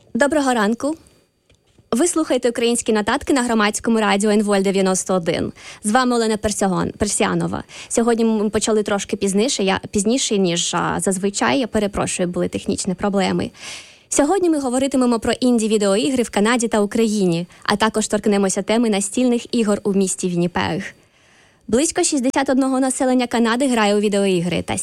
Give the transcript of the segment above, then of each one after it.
Доброго ранку. Ви слухаєте українські нотатки на громадському радіо НВОЛ 91. З вами Олена Персіанова. Сьогодні ми почали трошки пізніше, ніж зазвичай. Я перепрошую, були технічні проблеми. Сьогодні ми говоритимемо про інді-відеоігри в Канаді та Україні, а також торкнемося теми настільних ігор у місті Вінніпег. Близько 61% населення Канади грає у відеоігри, та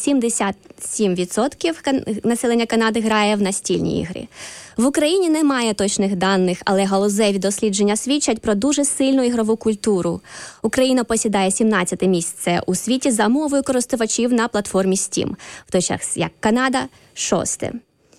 77% населення Канади грає в настільні ігри. В Україні немає точних даних, але галузеві дослідження свідчать про дуже сильну ігрову культуру. Україна посідає 17-те місце у світі за мовою користувачів на платформі Steam, в той час як Канада – 6-те.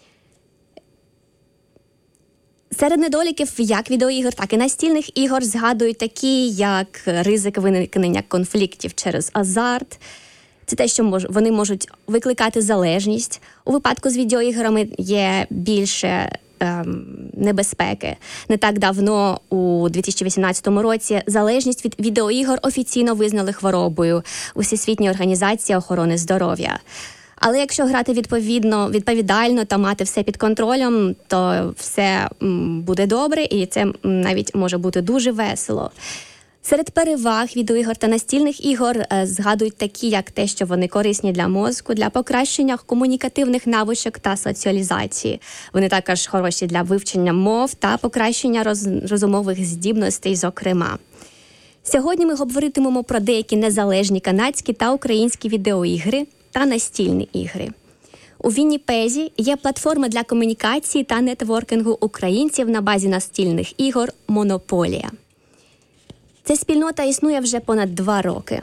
Серед недоліків як відеоігор, так і настільних ігор згадують такі, як ризик виникнення конфліктів через азарт. Це те, що вони можуть викликати залежність. У випадку з відеоіграми є більше небезпеки. Не так давно, у 2018 році, залежність від відеоігор офіційно визнали хворобою у Всесвітній організації охорони здоров'я. Але якщо грати відповідально та мати все під контролем, то все буде добре, і це навіть може бути дуже весело. Серед переваг відеоігор та настільних ігор згадують такі, як те, що вони корисні для мозку, для покращення комунікативних навичок та соціалізації. Вони також хороші для вивчення мов та покращення розумових здібностей, зокрема. Сьогодні ми говоритимемо про деякі незалежні канадські та українські відеоігри та настільні ігри. У Вінніпезі є платформа для комунікації та нетворкінгу українців на базі настільних ігор «Монополія». Ця спільнота існує вже понад 2 роки.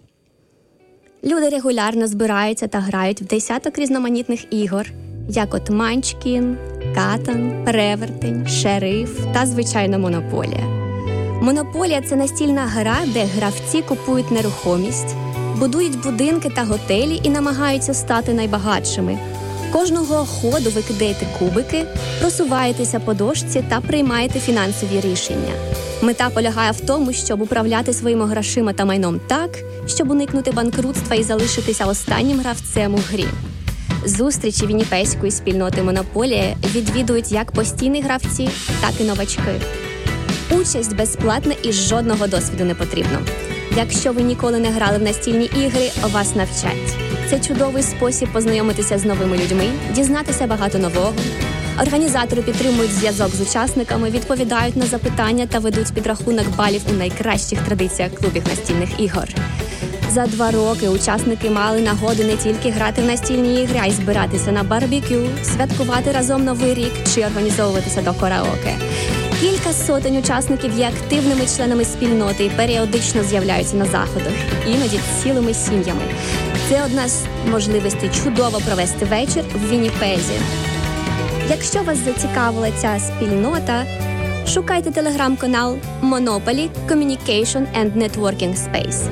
Люди регулярно збираються та грають в десяток різноманітних ігор, як от Манчкін, Катан, Перевертень, Шериф та, звичайно, Монополія. Монополія – це настільна гра, де гравці купують нерухомість, будують будинки та готелі і намагаються стати найбагатшими. Кожного ходу ви кидаєте кубики, просуваєтеся по дошці та приймаєте фінансові рішення. Мета полягає в тому, щоб управляти своїми грошима та майном так, щоб уникнути банкрутства і залишитися останнім гравцем у грі. Зустрічі вінніпезької спільноти «Монополія» відвідують як постійні гравці, так і новачки. Участь безплатна і жодного досвіду не потрібно. Якщо ви ніколи не грали в настільні ігри, вас навчать. Це чудовий спосіб познайомитися з новими людьми, дізнатися багато нового. Організатори підтримують зв'язок з учасниками, відповідають на запитання та ведуть підрахунок балів у найкращих традиціях клубів настільних ігор. За 2 роки учасники мали нагоду не тільки грати в настільні ігри, а й збиратися на барбекю, святкувати разом Новий рік чи організовуватися до караоке. Кілька сотень учасників є активними членами спільноти і періодично з'являються на заходах, іноді цілими сім'ями. Це одна з можливостей чудово провести вечір в Вінніпезі. Якщо вас зацікавила ця спільнота, шукайте телеграм-канал Monopoly Communication and Networking Space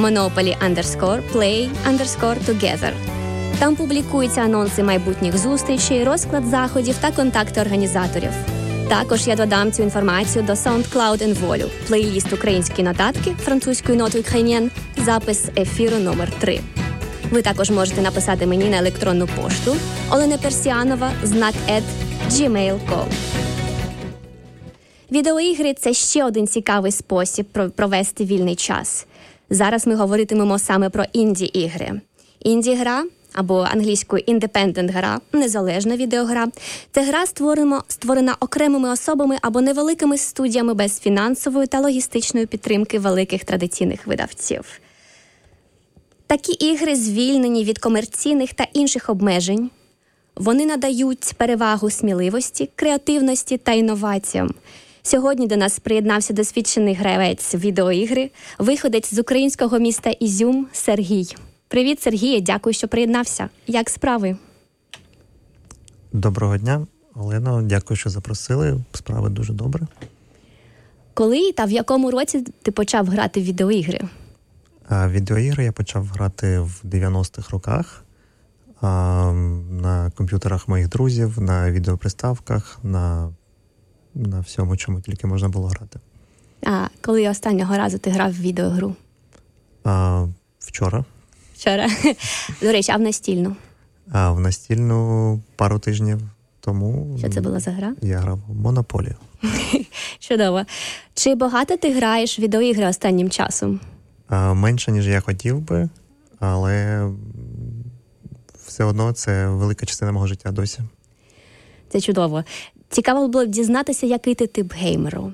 Monopoly_play_together. Там публікуються анонси майбутніх зустрічей, розклад заходів та контакти організаторів. Також я додам цю інформацію до SoundCloud НВОЛю, плейліст «Українські нотатки» французькою нотою «Ukrainien», запис ефіру номер 3. Ви також можете написати мені на електронну пошту olenapersianova@gmail.com. Відеоігри – це ще один цікавий спосіб провести вільний час. Зараз ми говоритимемо саме про інді-ігри. Інді-гра або англійською «independent-гра», незалежна відеогра – це гра, створена окремими особами або невеликими студіями без фінансової та логістичної підтримки великих традиційних видавців. Такі ігри звільнені від комерційних та інших обмежень. Вони надають перевагу сміливості, креативності та інноваціям. Сьогодні до нас приєднався досвідчений гравець відеоігри, виходець з українського міста Ізюм Сергій. Привіт, Сергію, дякую, що приєднався. Як справи? Доброго дня, Олено, дякую, що запросили. Справи дуже добре. Коли та в якому році ти почав грати в відеоігри? Відеоігри я почав грати в 90-х роках. На комп'ютерах моїх друзів, на відеоприставках, на всьому, чому тільки можна було грати. А коли останнього разу ти грав в відеогру? Вчора. Вчора. До речі, а в настільну? В настільну пару тижнів Тому Що це була за гра? я грав в Монополію. Чудово. Чи багато ти граєш в відеоігри останнім часом? Менше, ніж я хотів би, але все одно це велика частина мого життя досі. Це чудово. Цікаво було б дізнатися, який ти тип геймеру.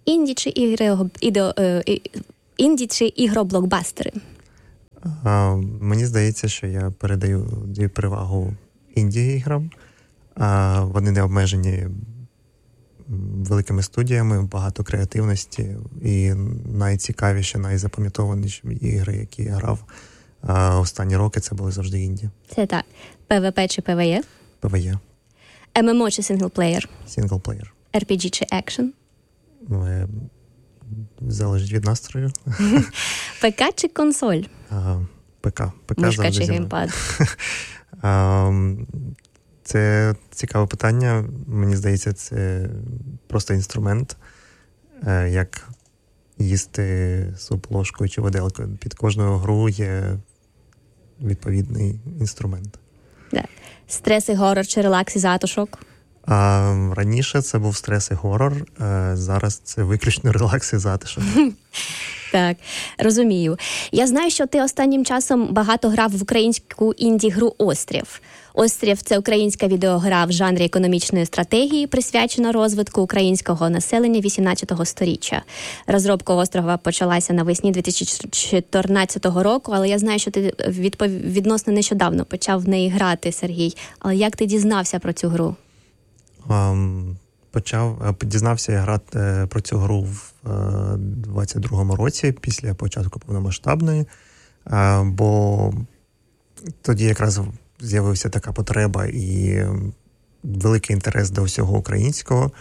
Інді чи ігроблокбастери? Мені здається, що я передаю перевагу інді-іграм. Вони не обмежені великими студіями, багато креативності і найцікавіші, найзапам'ятованіші ігри, які я грав останні роки, це були завжди інді. Це так. ПВП чи ПВЕ? ПВЕ. ММО чи синглплеєр? Синглплеєр. RPG чи екшен? Залежить від настрою. ПК чи консоль? ПК. Мишка чи геймпад? Це цікаве питання. Мені здається, це просто інструмент, як їсти суп ложкою чи виделкою. Під кожною гру є відповідний інструмент. Да. Стрес і горор чи релакс і затишок? Раніше це був стрес і горор, зараз це виключно релакс і затишок. Так, розумію. Я знаю, що ти останнім часом багато грав в українську інді-гру «Острів». «Острів» – це українська відеогра в жанрі економічної стратегії, присвячена розвитку українського населення 18-го сторіччя. Розробка «Острова» почалася навесні 2014 року, але я знаю, що ти відносно нещодавно почав в неї грати, Сергій. Але як ти дізнався про цю гру? Дізнався я грати про цю гру в 22-му році, після початку повномасштабної, бо тоді якраз з'явилася така потреба і великий інтерес до всього українського,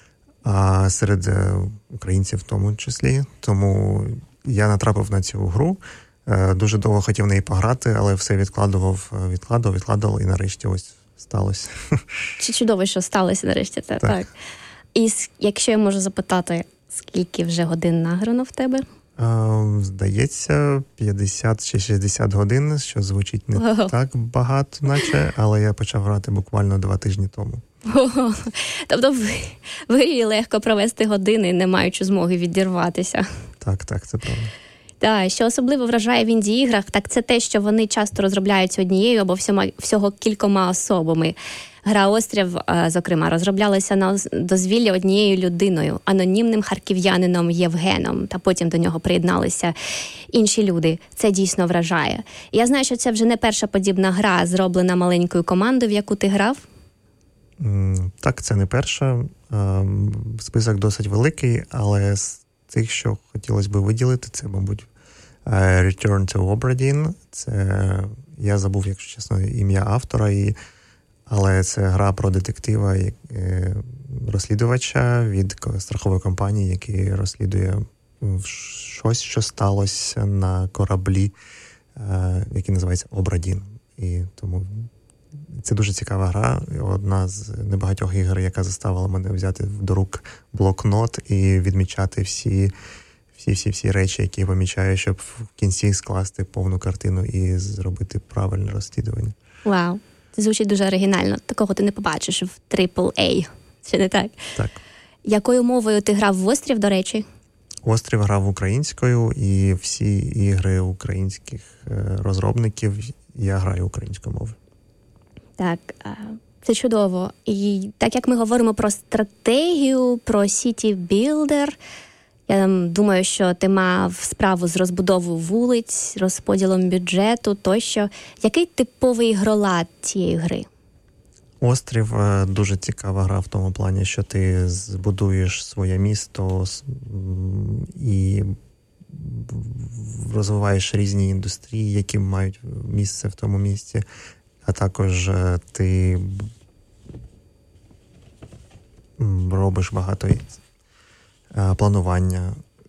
серед українців в тому числі. Тому я натрапив на цю гру, дуже довго хотів в неї пограти, але все відкладував, і нарешті ось сталося. Чи чудово, що сталося нарешті? Так. І якщо я можу запитати, скільки вже годин награно в тебе? Здається, 50 чи 60 годин, що звучить не так багато, наче, але я почав грати буквально 2 тижні тому. Тобто ви легко провести години, не маючи змоги відірватися. Так, це правда. Так, що особливо вражає в інді-іграх, так це те, що вони часто розробляються однією або всього кількома особами. Гра «Острів», зокрема, розроблялася на дозвілля однією людиною, анонімним харків'янином Євгеном, та потім до нього приєдналися інші люди. Це дійсно вражає. Я знаю, що це вже не перша подібна гра, зроблена маленькою командою, в яку ти грав. Так, це не перша. Список досить великий, але з тих, що хотілося б виділити, це, мабуть, Return to Obra Dinn. Це, я забув, якщо чесно, ім'я автора, але це гра про детектива, розслідувача від страхової компанії, який розслідує щось, що сталося на кораблі, який називається Obra Dinn. І тому це дуже цікава гра. Одна з небагатьох ігор, яка заставила мене взяти до рук блокнот і відмічати всі речі, які я помічаю, щоб в кінці скласти повну картину і зробити правильне розслідування. Вау, це звучить дуже оригінально. Такого ти не побачиш в AAA. Чи не так? Так. Якою мовою ти грав в «Острів», до речі? «Острів» грав українською, і всі ігри українських розробників я граю українською мовою. Так, це чудово. І так як ми говоримо про стратегію, про City Builder, я думаю, що ти мав справу з розбудовою вулиць, розподілом бюджету тощо. Який типовий ігролад цієї гри? «Острів» дуже цікава гра в тому плані, що ти збудуєш своє місто і розвиваєш різні індустрії, які мають місце в тому місці. А також ти робиш багато планування,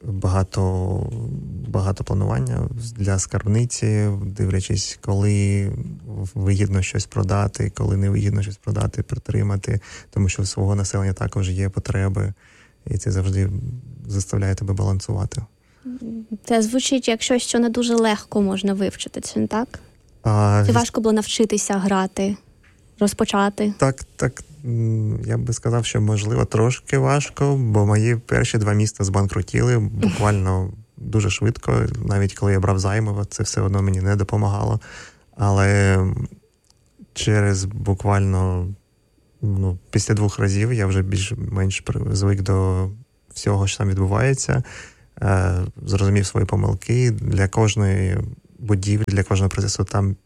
багато планування для скарбниці, дивлячись, коли вигідно щось продати, коли не вигідно щось продати, притримати, тому що у свого населення також є потреби, і це завжди заставляє тебе балансувати. Це звучить як щось, що не дуже легко можна вивчити, чи не так? Чи важко було навчитися грати, розпочати? Так, я би сказав, що, можливо, трошки важко, бо мої перші 2 міста збанкрутіли буквально дуже швидко. Навіть коли я брав займи, це все одно мені не допомагало. Але через буквально після 2 разів я вже більш-менш звик до всього, що там відбувається. Зрозумів свої помилки. Для кожної будівлі, для кожного процесу там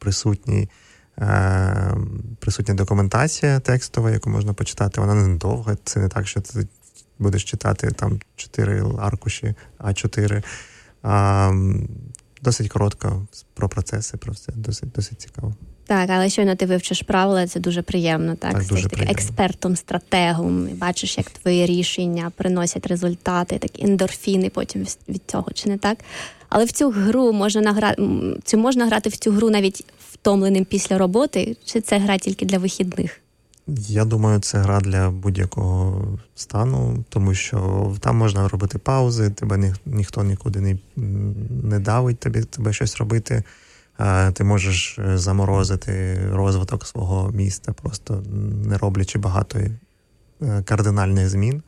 присутня документація текстова, яку можна почитати. Вона не довга. Це не так, що ти будеш читати там 4 аркуші, А4. Досить коротко про процеси, про все. Досить цікаво. Так, але щойно ти вивчиш правила, це дуже приємно. Так дуже приємно. Експертом, стратегом, і бачиш, як твої рішення приносять результати, так ендорфіни потім від цього, чи не так? Але в цю гру можна грати в цю гру навіть втомленим після роботи, чи це гра тільки для вихідних? Я думаю, це гра для будь-якого стану, тому що там можна робити паузи, тебе ніхто нікуди не давить тебе щось робити. Ти можеш заморозити розвиток свого міста, просто не роблячи багато кардинальних змін.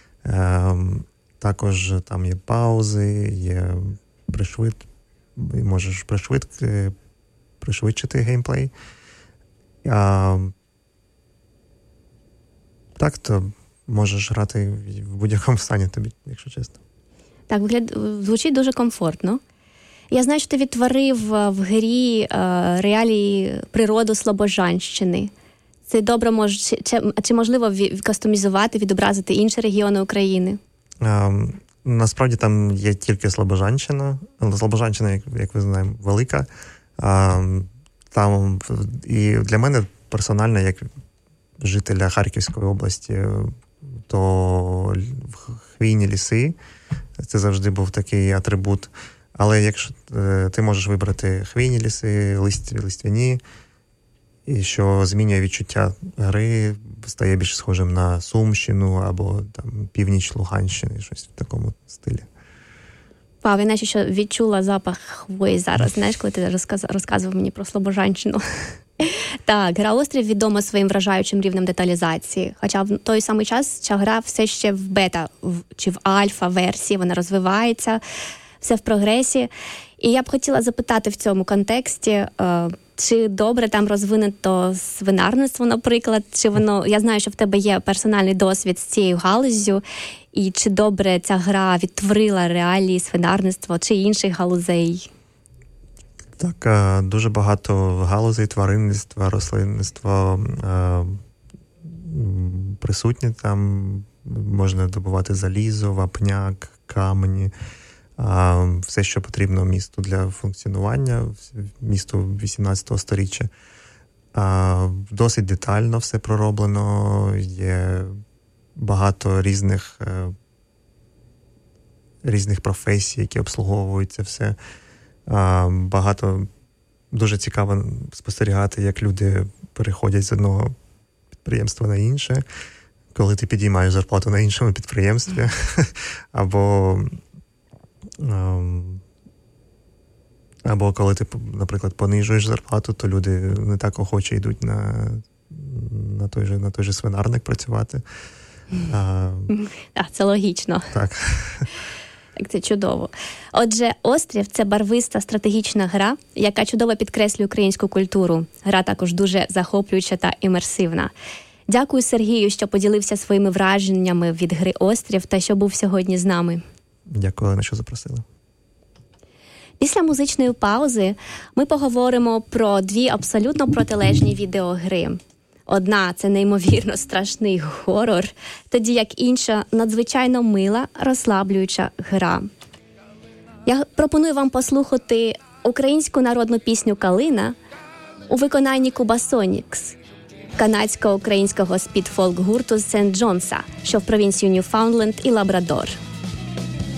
Також там є паузи, є можеш пришвидшити геймплей. Так, то можеш грати в будь-якому стані тобі, якщо чесно. Так, звучить дуже комфортно. Я знаю, що ти відтворив в грі реалії природу Слобожанщини. Це добре чи можливо кастомізувати, відобразити інші регіони України? Насправді там є тільки Слобожанщина. Слобожанщина, як ви знаємо, велика. Там і для мене персонально, як жителя Харківської області, то хвійні ліси – це завжди був такий атрибут. Але якщо ти можеш вибрати хвійні ліси, листяні, і що змінює відчуття гри, стає більш схожим на Сумщину або там північ Луганщини, щось в такому стилі. Пав, я наче що відчула запах хвої зараз, знаєш, коли ти розказував мені про Слобожанщину. Так, гра «Острів» відома своїм вражаючим рівнем деталізації. Хоча в той самий час ця гра все ще в бета чи в альфа-версії, вона розвивається, все в прогресі. І я б хотіла запитати в цьому контексті, чи добре там розвинено свинарництво, наприклад, чи воно, я знаю, що в тебе є персональний досвід з цією галуззю, і чи добре ця гра відтворила реалії свинарництва чи інших галузей? Так, дуже багато галузей тваринництва, рослинництва присутні там. Можна добувати залізо, вапняк, камені, все, що потрібно місту для функціонування, місту 18 сторіччя. Досить детально все пророблено, є багато різних професій, які обслуговують це все. Дуже цікаво спостерігати, як люди переходять з одного підприємства на інше, коли ти підіймаєш зарплату на іншому підприємстві, або коли ти, наприклад, понижуєш зарплату, то люди не так охоче йдуть на той же свинарник працювати. Так, це логічно. Так. Це чудово. Отже, «Острів» – це барвиста стратегічна гра, яка чудово підкреслює українську культуру. Гра також дуже захоплююча та імерсивна. Дякую, Сергію, що поділився своїми враженнями від гри «Острів» та що був сьогодні з нами. Дякую, Олена, що запросили. Після музичної паузи ми поговоримо про 2 абсолютно протилежні відеогри. Одна – це неймовірно страшний хорор, тоді як інша – надзвичайно мила, розслаблююча гра. Я пропоную вам послухати українську народну пісню «Калина» у виконанні Кубасонікс, канадсько-українського спід-фолк гурту з Сент-Джонса, що в провінції Ньюфаундленд і Лабрадор.